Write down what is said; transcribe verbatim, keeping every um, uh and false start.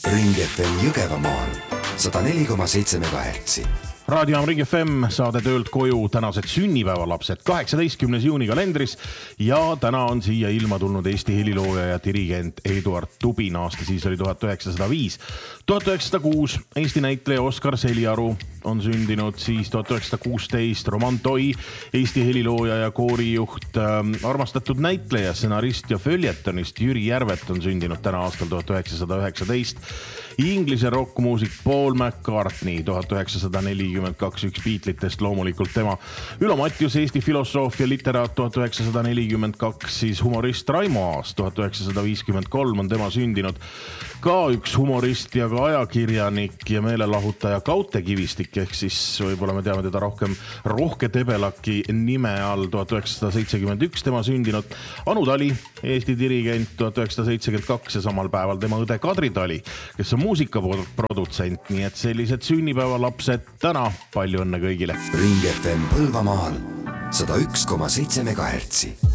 Ring F M Jõgevamaal sada neli koma seitse megahertsi. Raadiojaam Ring F M, saade töölt koju, tänased sünnipäevalapsed kaheksateistkümnes juuni kalendris ja täna on siia ilma tulnud Eesti helilooja ja dirigent Eduard Tubin. Aasta siis oli tuhat üheksasada viis. tuhat üheksasada kuus Eesti näitleja Oskar Seliaru on sündinud, siis tuhat üheksasada kuusteist Roman Toi, Eesti helilooja ja koorijuht, äh, armastatud näitleja, stsenarist ja följetonist Jüri Järvet on sündinud täna aastal tuhat üheksasada üheksateist. Inglise rockmuusik Paul McCartney tuhat üheksasada nelikümmend kaks, üks Beatlitest loomulikult tema. Ülo Matjus, Eesti filosoof ja literaat tuhat üheksasada nelikümmend kaks, siis humorist Raimo Aas tuhat üheksasada viiskümmend kolm on tema sündinud. Ka üks humorist ja ka ajakirjanik ja meelelahutaja Kaute Kivistik, ehk siis võib-olla me teame teda rohkem Rohke Tebelaki nime all, tuhat üheksasada seitsekümmend üks tema sündinud. Anu Tali, Eesti dirigent tuhat üheksasada seitsekümmend kaks ja samal päeval tema õde Kadri Tali, kes on muusikaprodutsent, nii et sellised sünnipäevalapsed täna, palju õnne kõigile. Ring F M Põlvamaal sada üks koma seitse megahertsi.